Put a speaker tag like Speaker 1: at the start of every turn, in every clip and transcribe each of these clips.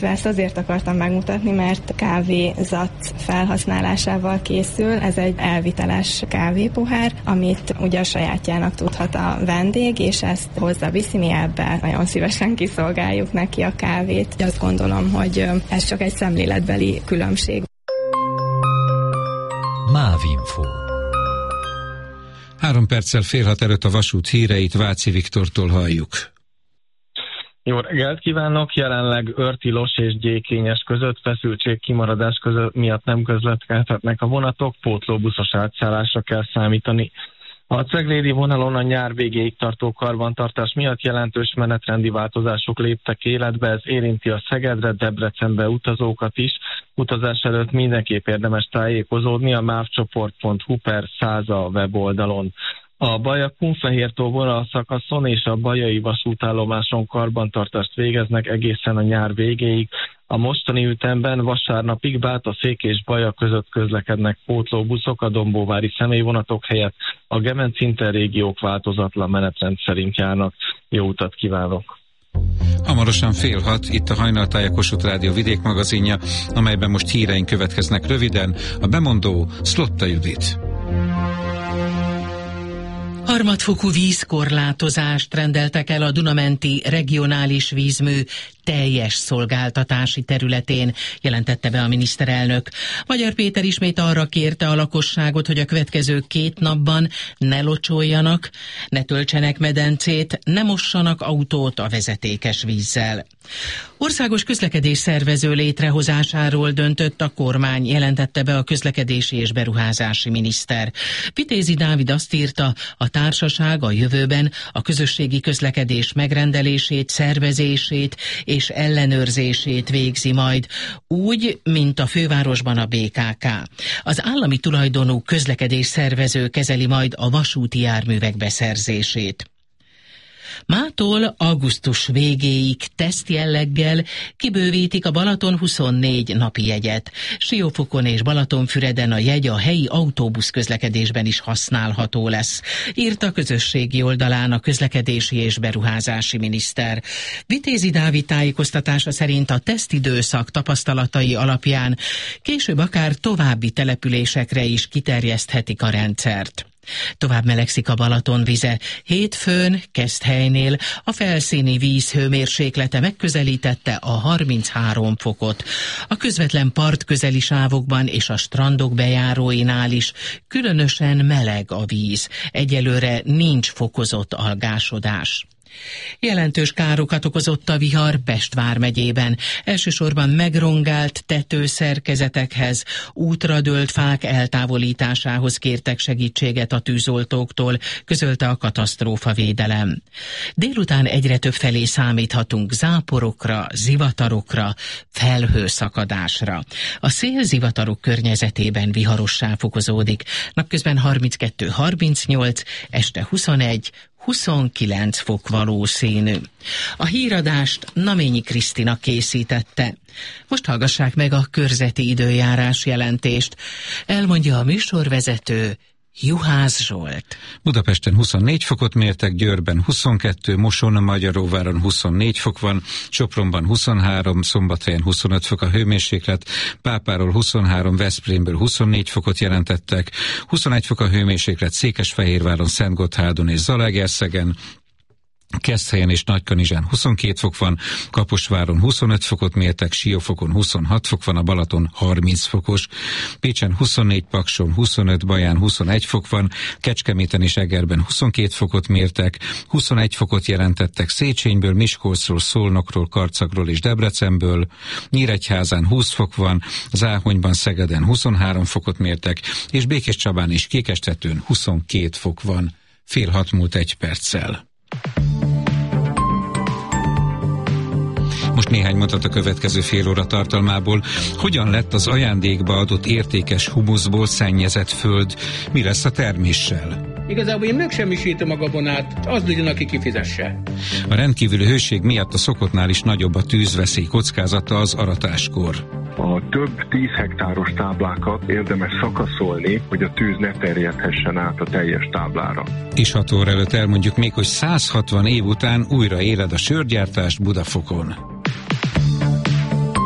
Speaker 1: Ezt azért akartam megmutatni, mert kávézat felhasználásával készül. Ez egy elviteles kávépohár, amit ugye a sajátjának tudhat a vendég, és ezt hozza-viszi, mi ebben nagyon szívesen kiszolgáljuk neki a kávét. Azt gondolom, hogy ez csak egy szemléletbeli különbség.
Speaker 2: MÁV-info. 3 perccel fél 6 előtt a vasút híreit Váci Viktortól halljuk.
Speaker 3: Jó reggelt kívánok! Jelenleg Örtilos és Gyékényes között feszültség kimaradás között miatt nem közlekedhetnek a vonatok, pótlóbuszos átszállásra kell számítani. A ceglédi vonalon a nyár végéig tartó karbantartás miatt jelentős menetrendi változások léptek életbe, ez érinti a Szegedre, Debrecenbe utazókat is. Utazás előtt mindenképp érdemes tájékozódni a mavcsoport.hu/100 weboldalon. A Baja-Kunfehértó vonalszakaszon és a bajai vasútállomáson karbantartást végeznek egészen a nyár végéig. A mostani ütemben vasárnapig Bátaszék és Baja között közlekednek pótlóbuszok, a dombóvári személyvonatok helyett a Gemenc Interrégiók változatlan menetrend szerint járnak. Jó utat kívánok!
Speaker 2: Hamarosan fél 6, itt a Hajnaltája Kossuth Rádió vidékmagazinja, amelyben most híreink következnek röviden. A bemondó Szlotta Judit.
Speaker 4: Harmadfokú vízkorlátozást rendeltek el a Duna-menti regionális vízmű teljes szolgáltatási területén, jelentette be a miniszterelnök. Magyar Péter ismét arra kérte a lakosságot, hogy a következő 2 napban ne locsoljanak, ne töltsenek medencét, ne mossanak autót a vezetékes vízzel. Országos közlekedés szervező létrehozásáról döntött a kormány, jelentette be a közlekedési és beruházási miniszter. Vitézi Dávid azt írta, a társaság a jövőben a közösségi közlekedés megrendelését, szervezését és ellenőrzését végzi majd, úgy, mint a fővárosban a BKK. Az állami tulajdonú közlekedés szervező kezeli majd a vasúti járművek beszerzését. Mától augusztus végéig tesztjelleggel kibővítik a Balaton 24 napi jegyet. Siófokon és Balatonfüreden a jegy a helyi autóbusz közlekedésben is használható lesz, írta a közösségi oldalán a közlekedési és beruházási miniszter. Vitézi Dávid tájékoztatása szerint a tesztidőszak tapasztalatai alapján később akár további településekre is kiterjeszthetik a rendszert. Tovább melegszik a Balaton vize. Hétfőn, Keszthelynél a felszíni víz hőmérséklete megközelítette a 33 fokot. A közvetlen partközeli sávokban és a strandok bejáróinál is különösen meleg a víz. Egyelőre nincs fokozott algásodás. Jelentős károkat okozott a vihar Pest vármegyében. Elsősorban megrongált tetőszerkezetekhez, útra dőlt fák eltávolításához kértek segítséget a tűzoltóktól, közölte a katasztrófavédelem. Délután egyre több felé számíthatunk záporokra, zivatarokra, felhőszakadásra. A szél zivatarok környezetében viharossá fokozódik. Napközben 32-38, este 21-29 fok valószínű. A híradást Naményi Krisztina készítette. Most hallgassák meg a körzeti időjárás jelentést. Elmondja a műsorvezető, Juhász Zsolt.
Speaker 2: Budapesten 24 fokot mértek, Győrben 22, Mosón-Magyaróváron 24 fok van, Sopronban 23, Szombathelyen 25 fok a hőmérséklet, Pápáról 23, Veszprémből 24 fokot jelentettek, 21 fok a hőmérséklet Székesfehérváron, Szentgotthádon és Zalaegerszegen, Keszthelyen és Nagykanizsán 22 fok van, Kaposváron 25 fokot mértek, Siófokon 26 fok van, a Balaton 30 fokos, Pécsen 24, Pakson 25, Baján 21 fok van, Kecskeméten és Egerben 22 fokot mértek, 21 fokot jelentettek Széchenyből, Miskolcról, Szolnokról, Karcagról és Debrecenből, Nyíregyházán 20 fok van, Záhonyban, Szegeden 23 fokot mértek, és Békéscsabán és Kékestetőn 22 fok van. 5:30 múlt 1 perccel. Most néhány mondat a következő fél óra tartalmából. Hogyan lett az ajándékba adott értékes humuszból szennyezett föld? Mi lesz a terméssel?
Speaker 5: Igazából én megsemmisítem a gabonát, az legyen, aki kifizesse.
Speaker 2: A rendkívüli hőség miatt a szokottnál is nagyobb a tűzveszély kockázata az aratáskor.
Speaker 6: A több 10 hektáros táblákat érdemes szakaszolni, hogy a tűz ne terjedhessen át a teljes táblára.
Speaker 2: És 6 óra előtt elmondjuk még, hogy 160 év után újra éled a sörgyártást Budafokon.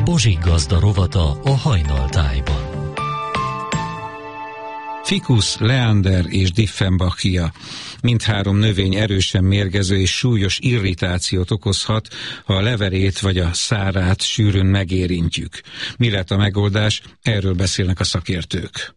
Speaker 7: Bozsik Gazda rovata a Hajnaltájban.
Speaker 2: Ficus, leander és diffenbachia. Mindhárom növény erősen mérgező és súlyos irritációt okozhat, ha a levelét vagy a szárát sűrűn megérintjük. Mi lett a megoldás? Erről beszélnek a szakértők.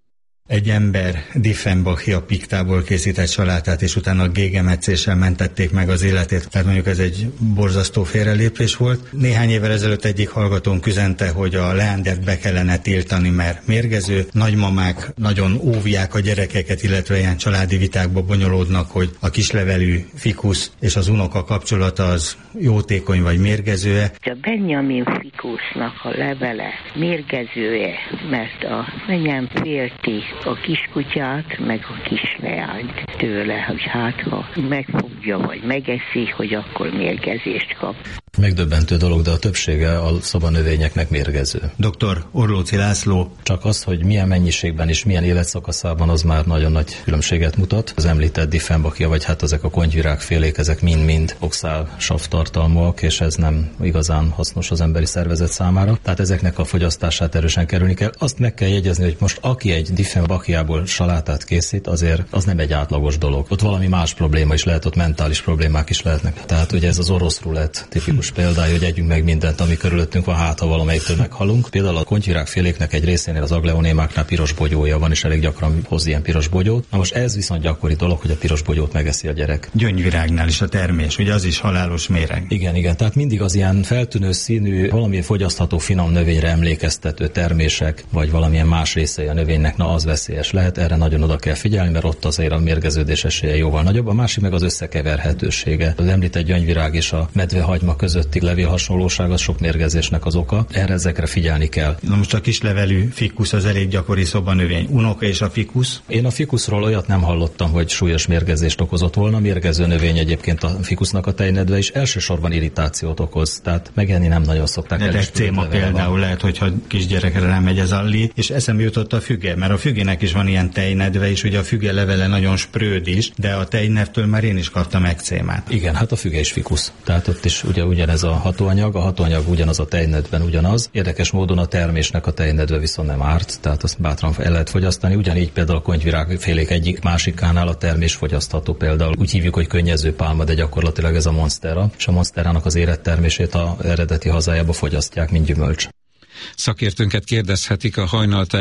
Speaker 8: Egy ember diffenbachia piktából készített salátát, és utána gégemetszéssel mentették meg az életét. Tehát mondjuk ez egy borzasztó félrelépés volt. Néhány évvel ezelőtt egyik hallgatónk üzente, hogy a leandert be kellene tiltani, mert mérgező. Nagymamák nagyon óvják a gyerekeket, illetve ilyen családi vitákba bonyolódnak, hogy a kislevelű ficus és az unoka kapcsolata az jótékony vagy mérgező-e.
Speaker 9: A Benjamin ficusnak a levele mérgezője, mert a anyám félti a kiskutyát, meg a kisleányt tőle, hogy hát ha megfogja, vagy megeszi, hogy akkor mérgezést kap.
Speaker 10: Megdöbbentő dolog, de a többsége a szobanövényeknek mérgező.
Speaker 8: Dr. Orlóczy László.
Speaker 10: Csak az, hogy milyen mennyiségben és milyen életszakaszában, az már nagyon nagy különbséget mutat. Az említett diffenbachia, vagy hát ezek a kongyvirágfélék, ezek mind-mind oxál savtartalmúak, és ez nem igazán hasznos az emberi szervezet számára. Tehát ezeknek a fogyasztását erősen kerülni kell. Azt meg kell jegyezni, hogy most aki egy diffenbachiából salátát készít, azért az nem egy átlagos dolog. Ott valami más probléma is lehet, ott mentális problémák is lehetnek. Tehát ugye ez az orosz rulett tipikus példája, hogy együnk meg mindent, ami körülöttünk van, hát ha valamelyiktől meghalunk. Például a kongyvirágféléknek egy részénél, az agleonémáknál piros bogyója van, és elég gyakran hoz ilyen piros bogyót. Na most ez viszont gyakori dolog, hogy a piros bogyót megeszi a gyerek.
Speaker 8: Gyöngyvirágnál is a termés, ugye az is halálos méreg.
Speaker 10: Igen, tehát mindig az ilyen feltűnő színű, valamilyen fogyasztható finom növényre emlékeztető termések, vagy valamilyen más részei a növénynek, na az veszélyes lehet, erre nagyon oda kell figyelni, mert ott azért a mérgeződés esélye jóval nagyobb. A másik meg az összekeverhetősége. Az említett gyöngyvirág és a medvehagyma közötti levélhasonlóság az sok mérgezésnek az oka. Ezekre figyelni kell.
Speaker 8: Na most a kislevelű ficus az elég gyakori szobanövény. Unoka és a ficus?
Speaker 10: Én a ficusról olyat nem hallottam, hogy súlyos mérgezést okozott volna. Mérgező növény egyébként a ficusnak a tejnedve is elsősorban irritációt okoz. Tehát megenni nem nagyon szokták.
Speaker 8: De ekcéma például lehet, hogyha kisgyerekre rámegy ez a lé, és eszembe jutott a füge, mert a fügének is van ilyen tejnedve, és ugye a füge levele nagyon spröd is, de a tejnedvtől már én is kaptam ekcémát.
Speaker 10: Igen, hát a füge is ficus. Tehát ott is ugye ugyanez a hatóanyag ugyanaz a tejnedben ugyanaz. Érdekes módon a termésnek a tejnedve viszont nem árt, tehát azt bátran el lehet fogyasztani. Ugyanígy például a kongyvirágfélék egyik másikánál a termés fogyasztható például. Úgy hívjuk, hogy könnyező pálma, de gyakorlatilag ez a monstera, és a monsterának az érettermését a eredeti hazájába fogyasztják, mint gyümölcs.
Speaker 2: Szakértőnket kérdezhetik a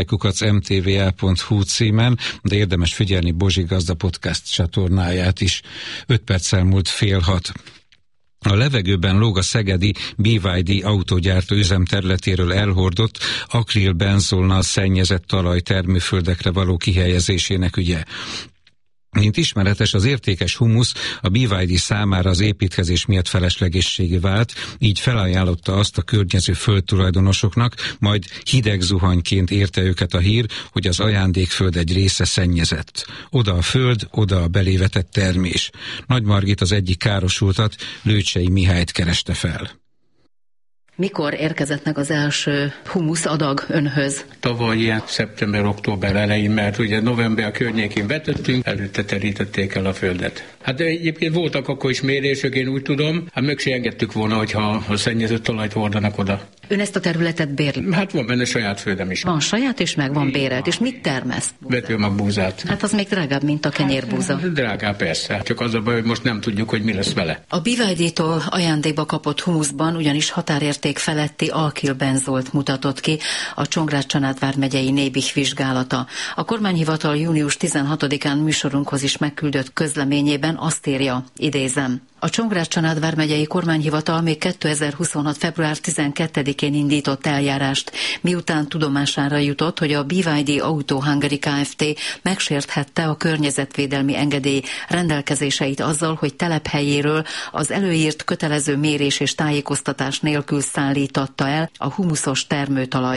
Speaker 2: hajnaltáj@mtva.hu címen, de érdemes figyelni Bozsik Gazda podcast csatornáját is. 5 perccel múlt 5:30. A levegőben lóg a szegedi BYD autógyártó üzem területéről elhordott akrilbenzolnal szennyezett talajtermőföldekre való kihelyezésének ügye. Mint ismeretes, az értékes humusz a BYD számára az építkezés miatt feleslegességé vált, így felajánlotta azt a környező földtulajdonosoknak, majd hideg zuhanyként érte őket a hír, hogy az ajándékföld egy része szennyezett. Oda a föld, oda a belévetett termés. Nagy Margit az egyik károsultat, Lőcsei Mihályt kereste fel.
Speaker 11: Mikor érkezett meg az első humusz adag önhöz?
Speaker 5: Tavaly ilyen szeptember-október elején, mert ugye november környékén vetettünk, előtte terítették el a földet. Hát de egyébként voltak akkor is mérések, én úgy tudom, hát meg se engedtük volna, hogyha a szennyezett talajt hordanak oda.
Speaker 11: Ön ezt a területet bérli?
Speaker 5: Hát van benne saját földem is.
Speaker 11: Van saját és meg van bérelt, és mit termeszt?
Speaker 5: Vetőmagbúzát.
Speaker 11: Hát az még drágább, mint a kenyérbúza.
Speaker 5: Hát, drágább persze, csak az a baj, hogy most nem tudjuk, hogy mi lesz vele.
Speaker 11: A BYD-tól ajándékba kapott humuszban ugyanis határérték feletti alkilbenzolt mutatott ki a Csongrád-Csanád vármegyei Nébih vizsgálata. A kormányhivatal június 16-án műsorunkhoz is megküldött közleményében azt írja, idézem: a Csongrád-Csanád vármegyei kormányhivatal még 2026. február 12-én indított eljárást, miután tudomására jutott, hogy a BYD Auto Hungary Kft. Megsérthette a környezetvédelmi engedély rendelkezéseit azzal, hogy telephelyéről az előírt kötelező mérés és tájékoztatás nélkül szállítatta el a humuszos termőtalajt.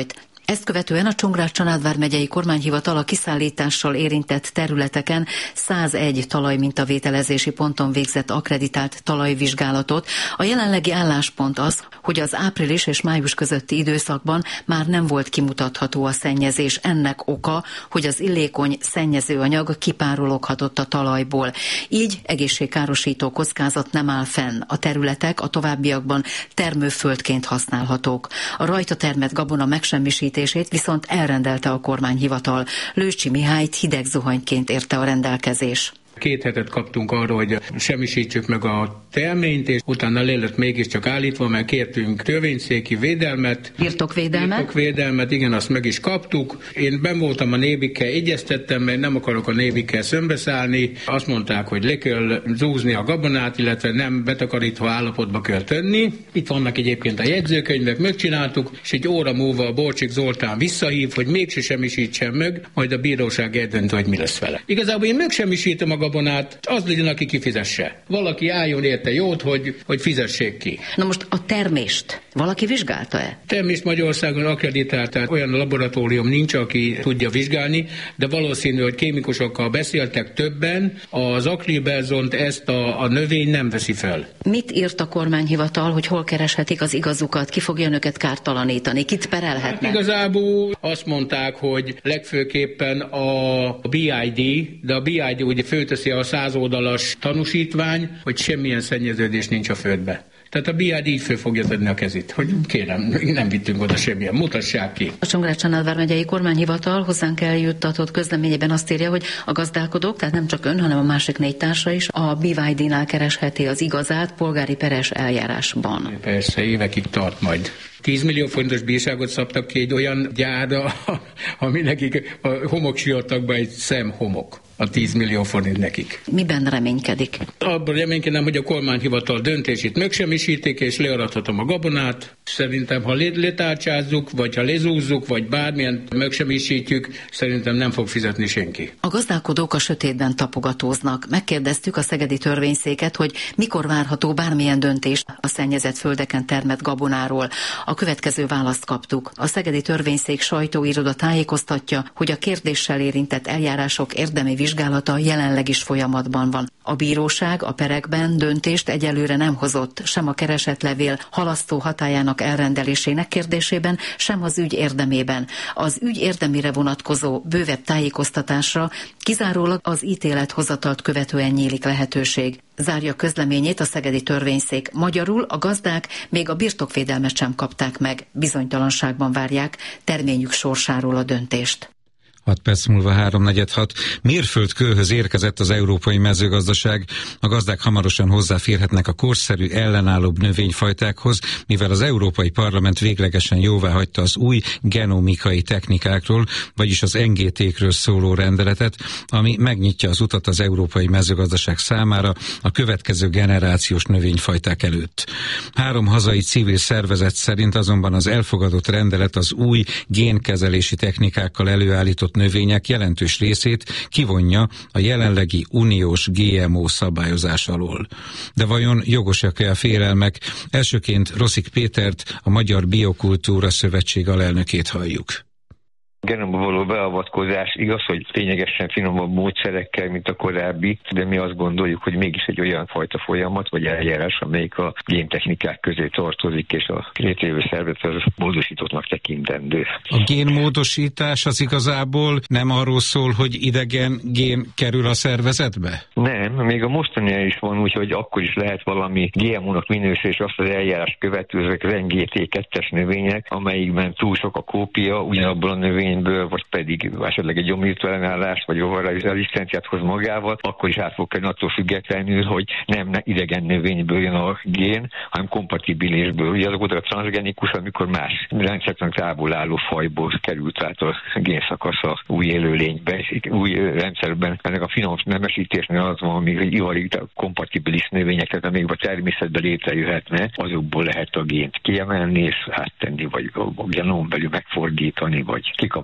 Speaker 11: Ezt követően a Csongrád-Csanádvár megyei kormányhivatal a kiszállítással érintett területeken 101 talajmintavételezési ponton végzett akkreditált talajvizsgálatot. A jelenlegi álláspont az, hogy az április és május közötti időszakban már nem volt kimutatható a szennyezés. Ennek oka, hogy az illékony szennyezőanyag kipárologhatott a talajból. Így egészségkárosító kockázat nem áll fenn. A területek a továbbiakban termőföldként használhatók. A rajta termett gabona megsemmisítését viszont elrendelte a kormányhivatal. Lőcsi Mihályt hideg zuhanyként érte a rendelkezés.
Speaker 5: 2 hetet kaptunk arra, hogy semmisítsük meg a terményt, és utána le lett mégiscsak állítva, mert kértünk törvényszéki védelmet. Birtokvédelmet, igen, azt meg is kaptuk. Én benn voltam a Nébikkel, egyeztettem, mert nem akarok a Nébikkel szembeszállni. Azt mondták, hogy le kell zúzni a gabonát, illetve nem betakarítva állapotba kell tenni. Itt vannak egyébként a jegyzőkönyvek, megcsináltuk, és egy óra múlva a Borcsik Zoltán visszahív, hogy mégse semmisítsen meg, majd a bíróság eldöntő, hogy mi lesz vele. Igazából én megsemmisítem a gabonát, az legyen, aki kifizesse. Valaki álljon érte jót, hogy fizessék ki.
Speaker 11: Na most a termést valaki vizsgálta-e?
Speaker 5: Termést Magyarországon akreditált, tehát olyan laboratórium nincs, aki tudja vizsgálni, de valószínű, hogy kémikusokkal beszéltek többen, az akrilbenzont ezt a növény nem veszi fel.
Speaker 11: Mit írt a kormányhivatal, hogy hol kereshetik az igazukat, ki fogja önöket kártalanítani, kit perelhetnek?
Speaker 5: Hát igazából azt mondták, hogy legfőképpen a BID, de a BID ugye fölteszi a 100 oldalas tanúsítvány, hogy semmilyen szennyeződés nincs a földbe. Tehát a BID így föl fogja tenni a kezét, hogy kérem, nem vittünk oda semmilyen, mutassák ki.
Speaker 11: A Csongrád-Csanádvár megyei kormányhivatal hozzánk eljuttatott közleményében azt írja, hogy a gazdálkodók, tehát nem csak ön, hanem a másik 4 társa is a BID-nál keresheti az igazát polgári peres eljárásban.
Speaker 5: Persze, évekig tart majd. 10 millió forintos bírságot szabtak ki egy olyan gyárra, ami nekik a homoksiatagba egy szemhomok. A 10 millió forint nekik.
Speaker 11: Miben reménykedik?
Speaker 5: Abban reménykedem, hogy a kormányhivatal döntését megsemmisítik, és learadhatom a gabonát. Szerintem, ha letárcsázzuk, vagy ha lezúzzuk, vagy bármilyen megsemmisítjük, szerintem nem fog fizetni senki.
Speaker 11: A gazdálkodók a sötétben tapogatóznak. Megkérdeztük a szegedi törvényszéket, hogy mikor várható bármilyen döntés a szennyezett földeken termett gabonáról. A következő választ kaptuk. A szegedi törvényszék sajtóiroda tájékoztatja, hogy a kérdéssel érintett eljárások érdemi vizsgálata jelenleg is folyamatban van. A bíróság a perekben döntést egyelőre nem hozott, sem a keresetlevél halasztó hatályának elrendelésének kérdésében, sem az ügy érdemében. Az ügy érdemére vonatkozó bővebb tájékoztatásra kizárólag az ítélethozatalt követően nyílik lehetőség. Zárja közleményét a szegedi törvényszék. Magyarul a gazdák még a birtokvédelmet sem kapták meg, bizonytalanságban várják terményük sorsáról a döntést.
Speaker 2: 6 perc múlva 3:46. Mérföldkőhöz érkezett az európai mezőgazdaság. A gazdák hamarosan hozzáférhetnek a korszerű, ellenállóbb növényfajtákhoz, mivel az Európai Parlament véglegesen jóváhagyta az új genomikai technikákról, vagyis az NGT-kről szóló rendeletet, ami megnyitja az utat az európai mezőgazdaság számára a következő generációs növényfajták előtt. 3 hazai civil szervezet szerint azonban az elfogadott rendelet az új génkezelési technikákkal előállított növények jelentős részét kivonja a jelenlegi uniós GMO szabályozás alól. De vajon jogosak-e a félelmek? Elsőként Rosszik Pétert, a Magyar Biokultúra Szövetség alelnökét halljuk.
Speaker 12: Genomba való beavatkozás igaz, hogy lényegesen finomabb módszerekkel, mint a korábbi, de mi azt gondoljuk, hogy mégis egy olyan fajta folyamat vagy eljárás, amelyik a géntechnikák közé tartozik, és a létrejövő szervezet módosítottnak tekintendő.
Speaker 2: A génmódosítás az igazából nem arról szól, hogy idegen gén kerül a szervezetbe?
Speaker 12: Nem, még a mostani is van úgy, hogy akkor is lehet valami GMO-nak minősül, és azt az eljárás követő, ezek az NGT2-es növények, amelyikben túl sok a kópia ugyanabból a növény vagy pedig esetleg egy gyomírtóellenállás, vagy rezisztenciát hoz magával, akkor is át fog kerülni attól függetlenül, hogy nem idegen növényből jön a gén, hanem kompatibilisből. Ugye azok a transzgenikus, amikor más rendszertől távol álló fajból került át a génszakasza új élőlénybe, új rendszerben. Ennek a finom nemesítésnél az van, amíg egy ivari kompatibilis növények, tehát amíg a természetben létrejöhetne, azokból lehet a gént kiemelni és áttenni, vagy a genom belül megfordítani, vagy kikapcsolni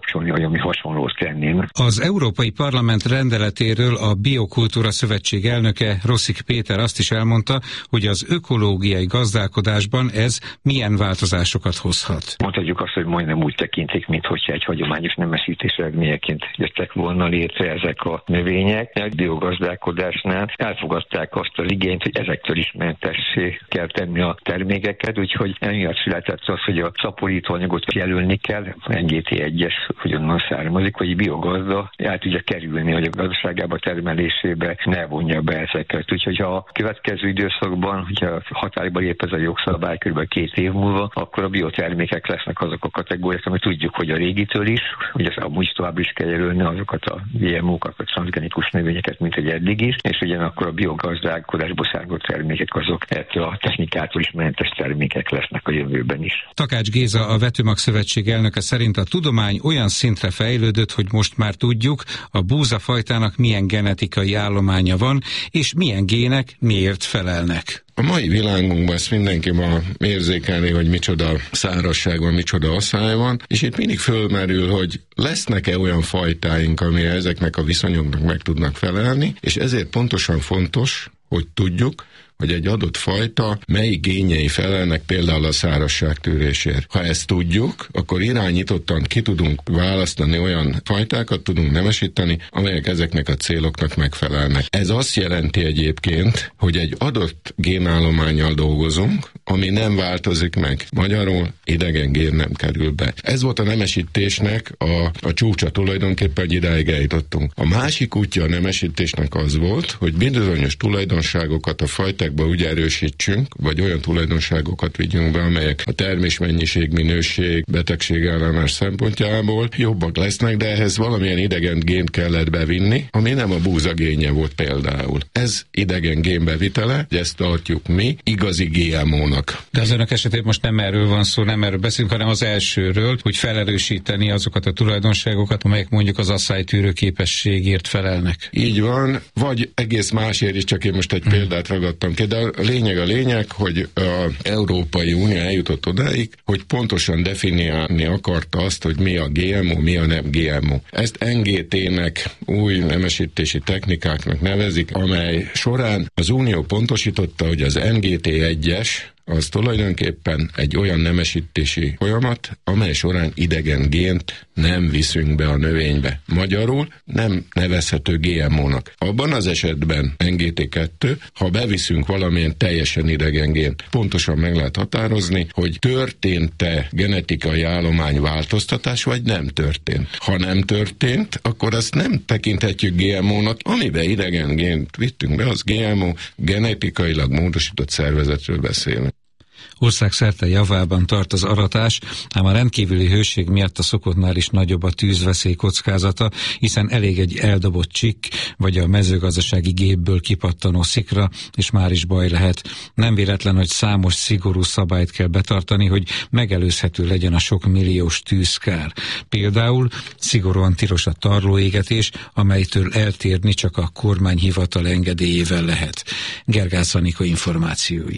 Speaker 12: kapcsolni, hogy ami hasonlót tennénk.
Speaker 2: Az Európai Parlament rendeletéről a Biokultúra Szövetség elnöke Rosszik Péter azt is elmondta, hogy az ökológiai gazdálkodásban ez milyen változásokat hozhat.
Speaker 12: Mondhatjuk azt, hogy majdnem úgy tekintik, mintha egy hagyományos nemesítés eredményeként jöttek volna létre ezek a növények. A biogazdálkodásnál elfogadták azt az igényt, hogy ezektől is mentessé kell tenni a termékeket, úgyhogy emiatt született az, hogy a szaporítóanyagot jelölni kell, NGT1-es, hogy onnan származik, hogy a biogazda el tudja kerülni, hogy a gazdaságába termelésébe ne vonja be ezeket. Úgyhogy ha a következő időszakban, hogyha hatályba lép ez a jogszabály kb. 2 év múlva, akkor a biotermékek lesznek azok a kategóriák, amit tudjuk, hogy a régitől is, hogy ez amúgy tovább is kell jelölni azokat a GMO-kat, a transzgenikus növényeket, mint egy eddig is, és ugyanakkor a biogazdálkodásból származó termékek azok ettől a technikától is mentes termékek lesznek a jövőben is.
Speaker 2: Takács Géza, a Vetőmag Szövetség elnöke szerint a tudomány olyan szintre fejlődött, hogy most már tudjuk, a búzafajtának milyen genetikai állománya van, és milyen gének miért felelnek.
Speaker 13: A mai világunkban ezt mindenki ma érzékelni, hogy micsoda szárazság van, micsoda asszály van, és itt mindig fölmerül, hogy lesznek-e olyan fajtáink, amire ezeknek a viszonyoknak meg tudnak felelni, és ezért pontosan fontos, hogy tudjuk, hogy egy adott fajta mely génjei felelnek például a szárazság tűrésért. Ha ezt tudjuk, akkor irányítottan ki tudunk választani olyan fajtákat, tudunk nemesíteni, amelyek ezeknek a céloknak megfelelnek. Ez azt jelenti egyébként, hogy egy adott génállománnyal dolgozunk, ami nem változik meg. Magyarul idegen gén nem kerül be. Ez volt a nemesítésnek a csúcsa tulajdonképpen, hogy idáig eljutottunk. A másik útja a nemesítésnek az volt, hogy bizonyos tulajdonságokat a fajták úgy erősítsünk, vagy olyan tulajdonságokat vigyünk be, amelyek a termésmennyiség, minőség, betegségellenes szempontjából jobbak lesznek, de ehhez valamilyen idegen gént kellett bevinni, ami nem a búza génje volt például. Ez idegen génbevitele, ezt tartjuk mi igazi GMO-nak.
Speaker 2: De az önök esetében most nem erről van szó, nem erről beszélünk, hanem az elsőről, hogy felerősíteni azokat a tulajdonságokat, amelyek mondjuk az asszálytűrő képességért felelnek.
Speaker 13: Így van, vagy egész másért is, csak én most egy példát ragadtam ki. De a lényeg, hogy az Európai Unió eljutott odáig, hogy pontosan definiálni akarta azt, hogy mi a GMO, mi a nem GMO. Ezt NGT-nek, új nemesítési technikáknak nevezik, amely során az Unió pontosította, hogy az NGT1-es az tulajdonképpen egy olyan nemesítési folyamat, amely során idegen gént nem viszünk be a növénybe. Magyarul nem nevezhető GMO-nak. Abban az esetben NGT2, ha beviszünk valamilyen teljesen idegen gént, pontosan meg lehet határozni, hogy történt-e genetikai állományváltoztatás, vagy nem történt. Ha nem történt, akkor azt nem tekinthetjük GMO-nak, amiben idegen gént vittünk be, az GMO, genetikailag módosított szervezetről beszélünk.
Speaker 2: Országszerte javában tart az aratás, ám a rendkívüli hőség miatt a szokottnál is nagyobb a tűzveszély kockázata, hiszen elég egy eldobott csikk, vagy a mezőgazdasági gépből kipattanó szikra, és már is baj lehet. Nem véletlen, hogy számos szigorú szabályt kell betartani, hogy megelőzhető legyen a sok milliós tűzkár. Például szigorúan tilos a tarlóégetés, amelytől eltérni csak a kormányhivatal engedélyével lehet. Gergász Anika információi.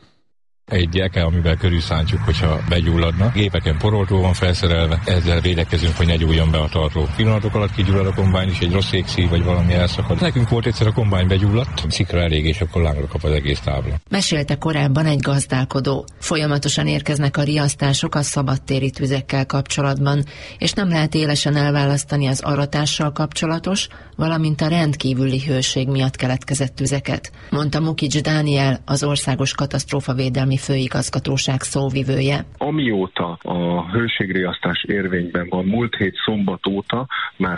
Speaker 14: Egy gyerke, amivel körülszántjuk, hogyha begyulladna. Gépeken poroltó van felszerelve, ezzel védekezünk, hogy ne gyújjon be a tartó. Pillanatok alatt kigyullad a kombány is, egy rossz égszív vagy valami elszakad. Nekünk volt egyszer a kombány begyulladt, szikra elég, és akkor lángra kap az egész tábla.
Speaker 15: Mesélte korábban egy gazdálkodó. Folyamatosan érkeznek a riasztások a szabadtéri tüzekkel kapcsolatban, és nem lehet élesen elválasztani az aratással kapcsolatos, valamint a rendkívüli hőség miatt keletkezett tüzeket, mondta Mukics Dániel, az Országos Katasztrófavédelmi Főigazgatóság szóvivője.
Speaker 6: Amióta a hőségriasztás érvényben van, múlt hét szombat óta már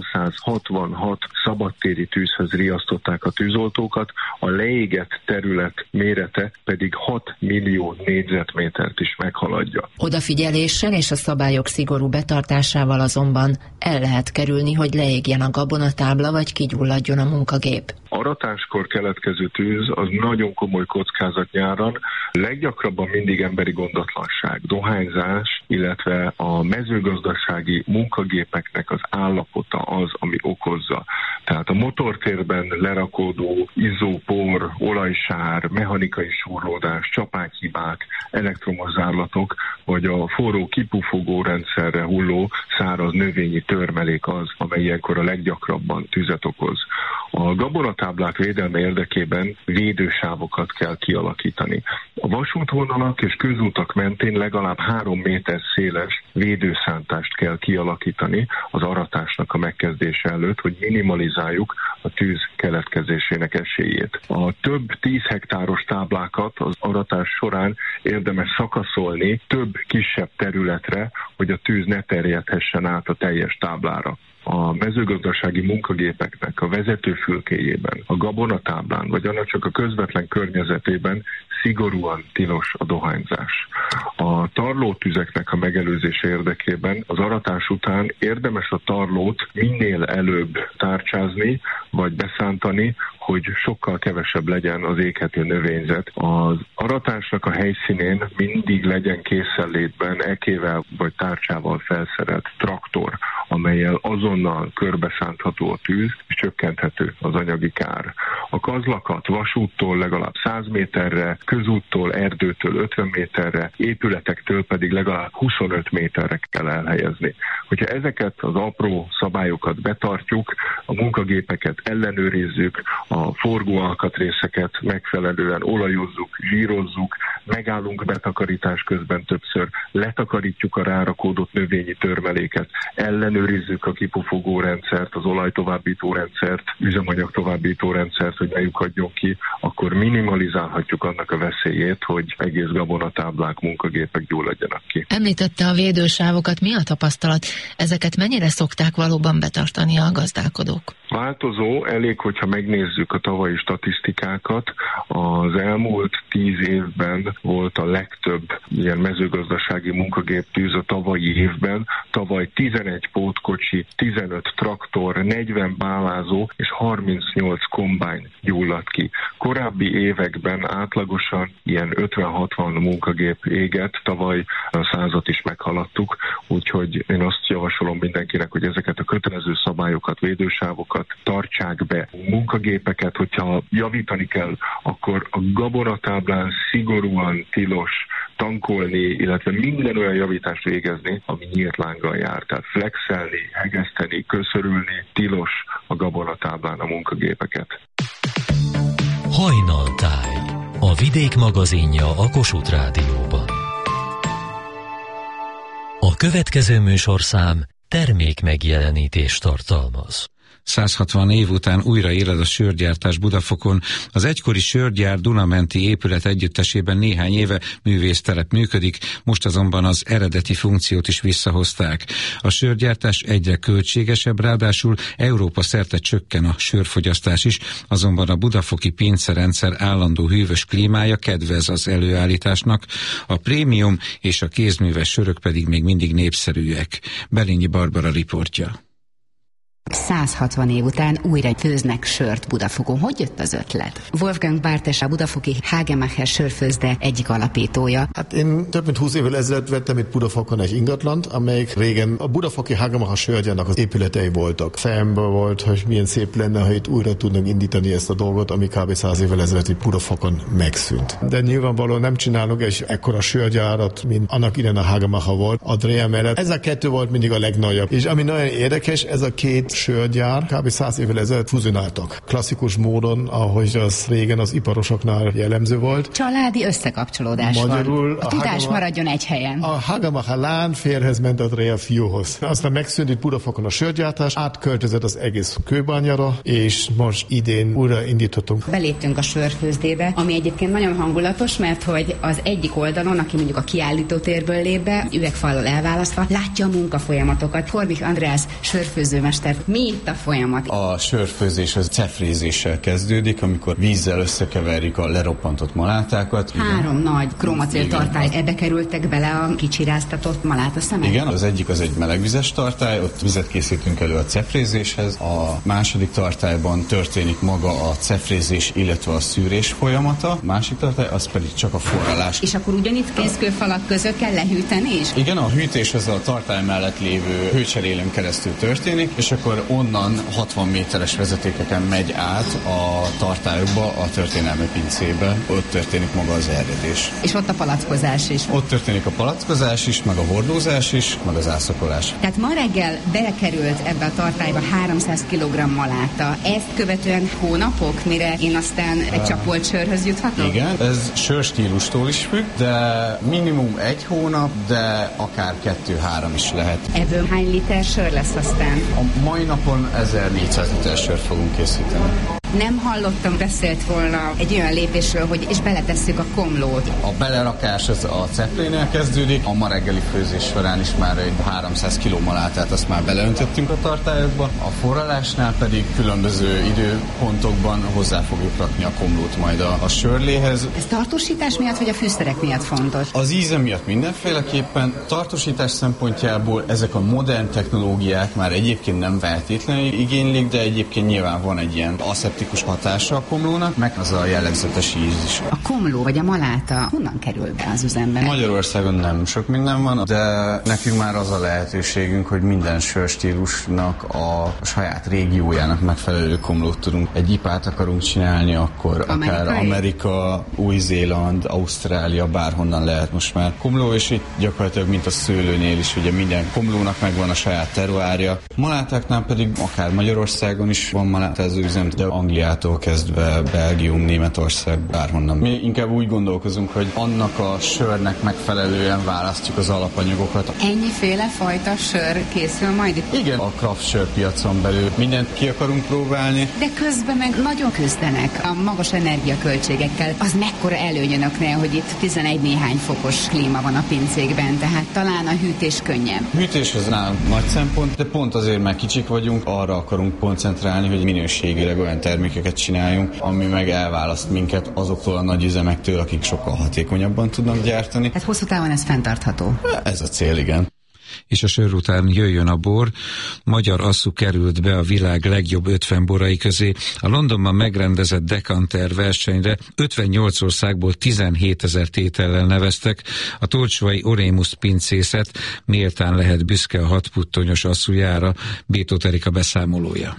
Speaker 6: 366 szabadtéri tűzhöz riasztották a tűzoltókat, a leégett terület mérete pedig 6 millió négyzetmétert is meghaladja.
Speaker 15: Odafigyeléssel és a szabályok szigorú betartásával azonban el lehet kerülni, hogy leégjen a gabonatábla vagy kigyulladjon a munkagép.
Speaker 6: Aratáskor keletkező tűz az nagyon komoly kockázat nyáron, leggyakrabban mindig emberi gondatlanság, dohányzás, illetve a mezőgazdasági munkagépeknek az állapota az, ami okozza. Tehát a motortérben lerakódó izzópor, olajsár, mechanikai súrlódás, csapághibák, elektromos zárlatok, vagy a forró kipufogó rendszerre hulló száraz növényi törmelék az, amely ilyenkor a leggyakrabban tüzet okoz. A gabonatáblák védelme érdekében védősávokat kell kialakítani. A vasútvonalak és közútak mentén legalább 3 méter széles védőszántást kell kialakítani az aratásnak a megkezdése előtt, hogy minimalizáljuk a tűz keletkezésének esélyét. A több 10 hektáros táblákat az aratás során érdemes szakaszolni több kisebb területre, hogy a tűz ne terjedhessen át a teljes táblára. A mezőgazdasági munkagépeknek a vezetőfülkéjében, a gabonatáblán, vagy annak csak a közvetlen környezetében szigorúan tilos a dohányzás. A tarlótüzeknek a megelőzése érdekében az aratás után érdemes a tarlót minél előbb tárcsázni, vagy beszántani, hogy sokkal kevesebb legyen az éghető növényzet. Az aratásnak a helyszínén mindig legyen készenlétben ekével vagy tárcsával felszerelt traktor, amellyel azonnal körbeszántható a tűz, és csökkenthető az anyagi kár. A kazlakat vasúttól legalább 100 méterre, közúttól, erdőtől 50 méterre, épületektől pedig legalább 25 méterre kell elhelyezni. Hogyha ezeket az apró szabályokat betartjuk, a munkagépeket ellenőrizzük, a forgóalkatrészeket megfelelően olajozzuk, zsírozzuk, megállunk betakarítás közben többször, letakarítjuk a rárakódott növényi törmeléket, ellenőrizzük a kipufogó rendszert, az olajtovábbító rendszert, üzemanyag továbbító rendszert, hogy ne lyukadjon ki, akkor minimalizálhatjuk annak a veszélyét, hogy egész gabonatáblák, munkagépek gyulladjanak ki.
Speaker 15: Említette a védősávokat, mi a tapasztalat? Ezeket mennyire szokták valóban betartani a gazdálkodók?
Speaker 6: Változó, elég, hogyha megnézzük a tavalyi statisztikákat. Az elmúlt 10 évben volt a legtöbb ilyen mezőgazdasági munkagép tűz a tavalyi évben. Tavaly 11 pótkocsi, 15 traktor, 40 bálázó és 38 kombány gyulladt ki. Korábbi években átlagosan ilyen 50-60 munkagép égett, tavaly a 100-at is meghaladtuk, úgyhogy én azt javasolom mindenkinek, hogy ezeket a kötelező szabályokat, védősávokat tartsák be. Munkagépeket, hogyha javítani kell, akkor a gabonatáblán szigorúan tilos tankolni, illetve minden olyan javítást végezni, ami nyílt lánggal jár. Tehát flexelni, hegeszteni, köszörülni, tilos a gabonatáblán a munkagépeket.
Speaker 7: Hajnaltáj, a Vidék magazinja a Kossuth Rádióban. A következő műsorszám termékmegjelenítést tartalmaz.
Speaker 2: 160 év után újra éled a sörgyártás Budafokon. Az egykori sörgyár Dunamenti épület együttesében néhány éve művésztelep működik, most azonban az eredeti funkciót is visszahozták. A sörgyártás egyre költségesebb, ráadásul Európa szerte csökken a sörfogyasztás is, azonban a budafoki pincerendszer állandó hűvös klímája kedvez az előállításnak, a prémium és a kézműves sörök pedig még mindig népszerűek. Belényi Barbara riportja.
Speaker 16: 160 év után újra főznek sört Budafokon. Hogy jött az ötlet? Wolfgang Bartes, a budafoki Hagemacher sörfőzde egyik alapítója.
Speaker 17: Hát én több mint 20 évvel ezelőtt vettem itt Budafokon egy ingatlant, amelyik régen a budafoki Hagemacher sörgyárnak az épületei voltak. Fejemben volt, hogy milyen szép lenne, ha itt újra tudnak indítani ezt a dolgot, ami kb. 100 évvel ezelőtt itt Budafokon megszűnt. De nyilvánvalóan nem csinálunk egy ekkora sörgyárat, mint annak idején a Hagemacher volt. A Dreher mellett ez a kettő volt mindig a legnagyobb. És ami nagyon érdekes, ez a két sörgyár kb. 100 évvel ezelőtt fuzionáltak. Klasszikus módon, ahogy az régen az iparosoknál jellemző volt.
Speaker 16: Családi összekapcsolódás
Speaker 17: Magyarul
Speaker 16: van. A tudás maradjon egy helyen.
Speaker 17: A Hagemacher lán férhez ment a Dreher fiúhoz. Aztán megszűnt itt Budafokon a sörgyártás, átköltözött az egész kőbányára, és most idén újra indítottunk.
Speaker 16: Beléptünk a sörfőzdébe, ami egyébként nagyon hangulatos, mert hogy az egyik oldalon, aki mondjuk a kiállítótérből lép be, üvegfallal elválasztva, látja a munkafolyamatokat. Korbich András sörfőzőmester Mi itt a folyamat?
Speaker 18: A sörfőzés az cefrézéssel kezdődik, amikor vízzel összekeverjük a leroppantott malátákat.
Speaker 16: 3 nagy kromacél tartály, ebbe kerültek bele a kicsiráztatott maláta szemek?
Speaker 18: Igen, az egyik az egy melegvizes tartály, ott vizet készítünk elő a cefrézéshez. A második tartályban történik maga a cefrézés, illetve a szűrés folyamata. A másik tartály az pedig csak a forralás.
Speaker 16: És akkor ugyanitt készkőfalak között kell lehűteni is?
Speaker 18: Igen, a hűtés az a tartály mellett lévő hőcserélőn keresztül történik, és akkor onnan 60 méteres vezetékeken megy át a tartályokba, a történelmi pincébe. Ott történik maga az eredés.
Speaker 16: És ott a palackozás is?
Speaker 18: Ott történik a palackozás is, meg a hordózás is, meg az ászakolás.
Speaker 16: Tehát ma reggel belekerült ebbe a tartályba 300 kg maláta. Ezt követően hónapok, mire én aztán egy csapolt sörhöz juthatok?
Speaker 18: Igen, ez sörstílustól is függ, de minimum 1 hónap, de akár 2-3 is lehet.
Speaker 16: Ebből hány liter sör lesz aztán?
Speaker 18: A mai napon 1400 liter sört fogunk készíteni.
Speaker 16: Nem hallottam, beszélt volna egy olyan lépésről, hogy és beletesszük a komlót.
Speaker 18: A belerakás az a cefrénél kezdődik, a ma reggeli főzés során is már egy 300 kg malátát azt már beleöntöttünk a tartályokba, a forralásnál pedig különböző időpontokban hozzá fogjuk rakni a komlót majd a sörléhez.
Speaker 16: Ez tartósítás miatt, vagy a fűszerek miatt fontos?
Speaker 18: Az íze miatt mindenféleképpen, tartósítás szempontjából ezek a modern technológiák már egyébként nem feltétlenül igénylik, de egyébként nyilván van egy ilyen aszeptikus hatása a komlónak, meg az a jellegzetes íz is.
Speaker 16: A komló vagy a maláta honnan kerül be az üzembe?
Speaker 18: Magyarországon nem sok minden van, de nekünk már az a lehetőségünk, hogy minden sörstílusnak a saját régiójának megfelelő komlót tudunk. Egy ipát akarunk csinálni, akkor akár Amerika, Új-Zéland, Ausztrália, bárhonnan lehet most már komló, és itt gyakorlatilag mint a szőlőnél is, ugye minden komlónak megvan a saját teruárja. Malátáknál pedig akár Magyarországon is van malátázó üzem, de Angliától kezdve Belgium, Németország, bárhonnan. Mi inkább úgy gondolkozunk, hogy annak a sörnek megfelelően választjuk az alapanyagokat.
Speaker 16: Ennyiféle fajta sör készül majd itt?
Speaker 18: Igen, a craft sörpiacon belül mindent ki akarunk próbálni.
Speaker 16: De közben meg nagyon küzdenek a magas energiaköltségekkel. Az mekkora előny önöknél, hogy itt 11 néhány fokos klíma van a pincékben, tehát talán a hűtés könnyebb.
Speaker 18: Hűtés az nálunk nagy szempont, de pont azért, mert kicsik vagyunk, arra akarunk koncentrálni, hogy minőségileg olyan termékeket csináljunk, ami meg elválaszt minket azoktól a nagy üzemektől, akik sokkal hatékonyabban tudnak gyártani.
Speaker 16: Tehát hosszú távon ez fenntartható.
Speaker 18: Ez a cél, igen.
Speaker 2: És a sör után jöjjön a bor. Magyar asszú került be a világ legjobb 50 borai közé. A Londonban megrendezett Decanter versenyre 58 országból 17 000 tétellel neveztek. A tolcsvai Orémus pincészet méltán lehet büszke a 6 puttonyos asszújára. Bétót Erika beszámolója.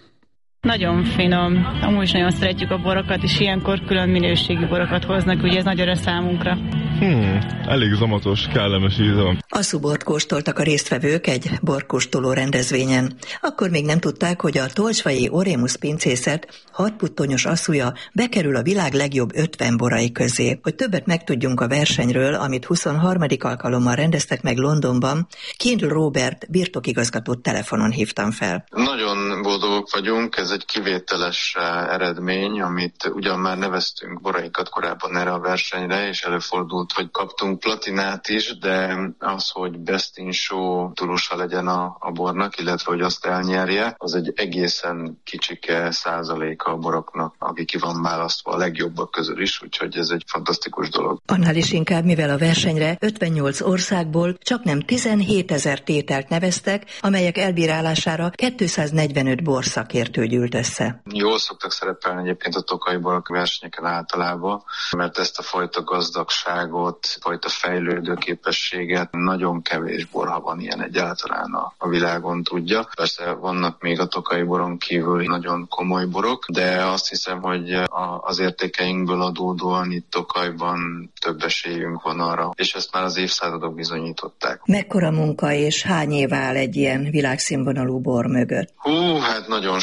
Speaker 19: Nagyon finom. Amúgy is nagyon szeretjük a borokat, és ilyenkor külön minőségi borokat hoznak, ugye ez nagy öröm számunkra.
Speaker 20: Elég zamatos, kellemes íze van.
Speaker 21: Asszúbort kóstoltak a résztvevők egy borkóstoló rendezvényen. Akkor még nem tudták, hogy a tolcsvai Orémus pincészet 6 puttonyos asszúja bekerül a világ legjobb 50 borai közé. Hogy többet megtudjunk a versenyről, amit 23. alkalommal rendeztek meg Londonban, Kindle Robert birtokigazgatót telefonon hívtam fel.
Speaker 22: Nagyon boldogok vagyunk, ez egy kivételes eredmény, amit ugyan már neveztünk borainkat korábban erre a versenyre, és előfordult, hogy kaptunk platinát is, de az, hogy Best in Show tulusa legyen a bornak, illetve hogy azt elnyerje, az egy egészen kicsike százaléka a boroknak, aki ki van választva a legjobbak közül is, úgyhogy ez egy fantasztikus dolog.
Speaker 21: Annál is inkább, mivel a versenyre 58 országból csaknem 17 000 tételt neveztek, amelyek elbírálására 245 borszakértő gyűlt össze.
Speaker 22: Jól szoktak szerepelni egyébként a tokai borok versenyeken általában, mert ezt a fajta gazdagságot, fajta fejlődő képességet nagyon kevés borha van ilyen egyáltalán a világon tudja. Persze vannak még a tokai boron kívül nagyon komoly borok, de azt hiszem, hogy az értékeinkből adódóan itt Tokajban több esélyünk van arra, és ezt már az évszázadok bizonyították.
Speaker 21: Mekkora munka és hány év áll egy ilyen világszínvonalú bor mögött?
Speaker 22: Hát nagyon sok, ez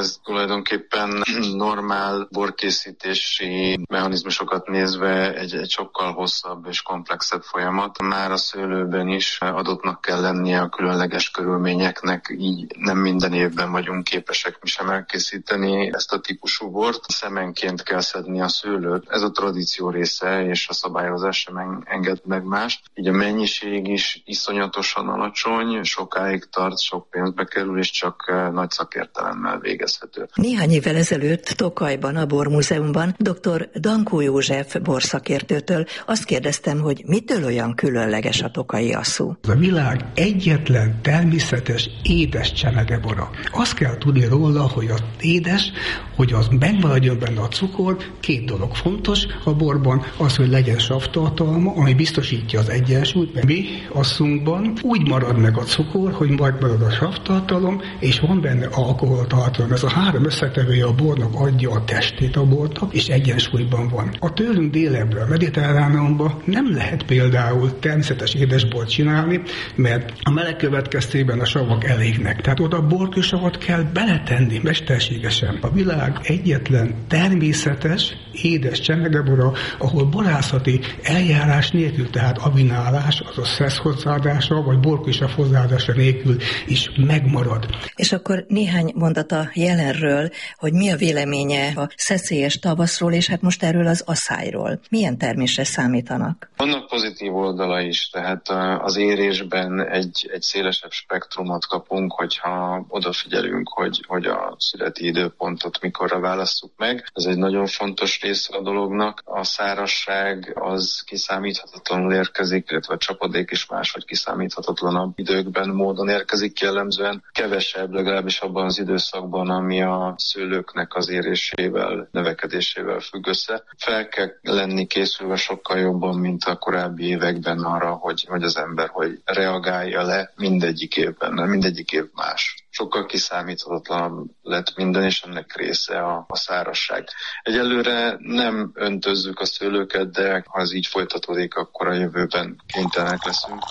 Speaker 22: Ez tulajdonképpen normál borkészítési mechanizmusokat nézve egy sokkal hosszabb és komplexebb folyamat. Már a szőlőben is adottnak kell lennie a különleges körülményeknek, így nem minden évben vagyunk képesek mi sem elkészíteni ezt a típusú bort. Szemenként kell szedni a szőlőt. Ez a tradíció része, és a szabályozás sem enged meg mást. Így a mennyiség is iszonyatosan alacsony, sokáig tart, sok pénzbe kerül, és csak nagy szakértelemmel végezhető.
Speaker 21: Néhány évvel ezelőtt Tokajban, a Bormúzeumban dr. Dankó József borszakértőtől azt kérdeztem, hogy mitől olyan különleges a tokaji asszú.
Speaker 1: A világ egyetlen természetes édes csemegebora. Azt kell tudni róla, hogy az édes, hogy az megmaradjon benne a cukor, két dolog fontos a borban, az, hogy legyen savtartalma, ami biztosítja az egyensúlyt. Mi asszunkban úgy marad meg a cukor, hogy megmarad a savtartalom, és van benne alkoholtartalom. Ez a három összetevője a bornak adja a testét a bornak, és egyensúlyban van. A tőlünk délebbre, a Mediterráneumban nem lehet például természetes édesbort csinálni, mert a meleg következtében a savak elégnek. Tehát oda borkősavat kell beletenni mesterségesen. A világ egyetlen természetes édes csemegebora, ahol borászati eljárás nélkül, tehát avinálás, azaz szesz hozzáadása, vagy borkősav hozzáadása nélkül is megmarad.
Speaker 21: És akkor néhány mondat a jelenről, hogy mi a véleménye a szeszélyes tavaszról, és hát most erről az aszályról. Milyen termésre számítanak?
Speaker 22: Vannak pozitív oldala is, tehát az érésben egy szélesebb spektrumot kapunk, hogyha odafigyelünk, hogy a születi időpontot mikorra válasszuk meg. Ez egy nagyon fontos része a dolognak. A szárazság az kiszámíthatatlanul érkezik, illetve a csapadék is máshogy kiszámíthatatlanabb időkben, módon érkezik, jellemzően kevesebb, legalábbis abban az időszakban, ami a szőlőknek az érésével, növekedésével függ össze. Fel kell lenni készülve sokkal jobban, mint a korábbi években arra, hogy az ember hogy reagálja le mindegyik évben, mindegyik év más. Sokkal kiszámíthatatlanabb lett minden, és ennek része a szárazság. Egyelőre nem öntözzük a szőlőket, de ha ez így folytatódik, akkor a jövőben kénytelenek leszünk.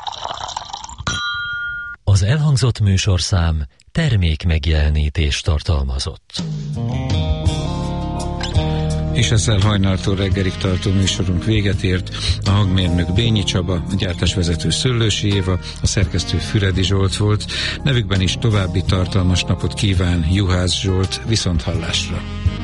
Speaker 7: Az elhangzott műsorszám termékmegjelenítést tartalmazott.
Speaker 2: És ezzel hajnaltól reggelig tartó műsorunk véget ért. A hangmérnök Bényi Csaba, a gyártásvezető Szöllősi Éva, a szerkesztő Füredi Zsolt volt. Nevükben is további tartalmas napot kíván Juhász Zsolt, viszonthallásra.